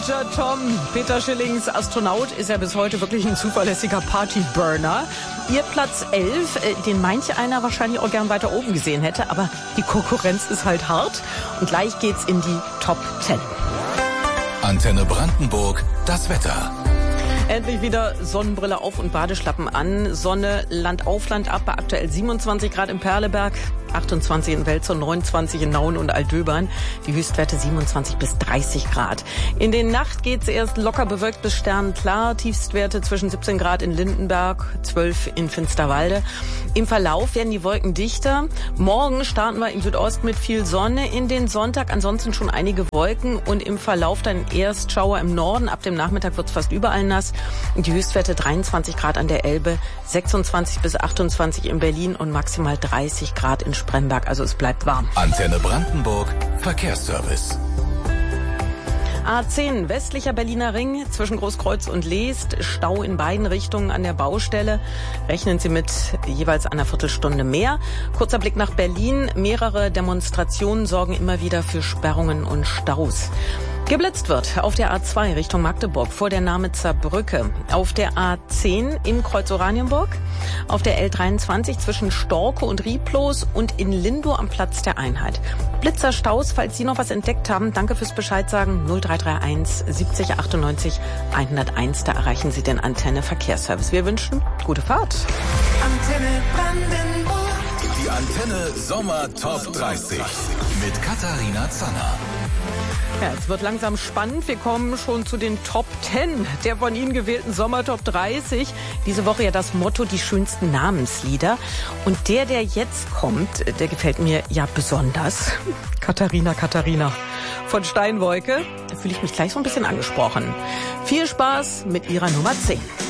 Major Tom. Peter Schillings Astronaut ist ja bis heute wirklich ein zuverlässiger Partyburner. Ihr Platz 11, den manch einer wahrscheinlich auch gern weiter oben gesehen hätte, aber die Konkurrenz ist halt hart. Und gleich geht's in die Top 10. Antenne Brandenburg, das Wetter. Endlich wieder Sonnenbrille auf und Badeschlappen an. Sonne Land auf, Land ab bei aktuell 27 Grad im Perleberg, 28 in Welzow, 29 in Nauen und Aldöbern. Die Höchstwerte 27 bis 30 Grad. In der Nacht geht's erst locker bewölkt bis sternklar. Tiefstwerte zwischen 17 Grad in Lindenberg, 12 in Finsterwalde. Im Verlauf werden die Wolken dichter. Morgen starten wir im Südosten mit viel Sonne in den Sonntag. Ansonsten schon einige Wolken und im Verlauf dann erst Schauer im Norden. Ab dem Nachmittag wird's fast überall nass. Die Höchstwerte 23 Grad an der Elbe, 26 bis 28 in Berlin und maximal 30 Grad in Spremberg. Also es bleibt warm. Antenne Brandenburg, Verkehrsservice. A10, westlicher Berliner Ring, zwischen Großkreuz und Leest. Stau in beiden Richtungen an der Baustelle. Rechnen Sie mit jeweils einer Viertelstunde mehr. Kurzer Blick nach Berlin. Mehrere Demonstrationen sorgen immer wieder für Sperrungen und Staus. Geblitzt wird auf der A2 Richtung Magdeburg vor der Namitzer Brücke, auf der A10 im Kreuz Oranienburg, auf der L23 zwischen Storke und Rieblos und in Lindow am Platz der Einheit. Blitzerstaus, falls Sie noch was entdeckt haben, danke fürs Bescheid sagen, 0331 70 98 101, da erreichen Sie den Antenne Verkehrsservice. Wir wünschen gute Fahrt. Antenne Brandenburg. Die Antenne Sommer Top 30 mit Katharina Zanner. Ja, es wird langsam spannend. Wir kommen schon zu den Top 10 der von Ihnen gewählten Sommer-Top 30. Diese Woche ja das Motto, die schönsten Namenslieder. Und der jetzt kommt, der gefällt mir ja besonders. Katharina von Steinwolke. Da fühle ich mich gleich so ein bisschen angesprochen. Viel Spaß mit Ihrer Nummer 10.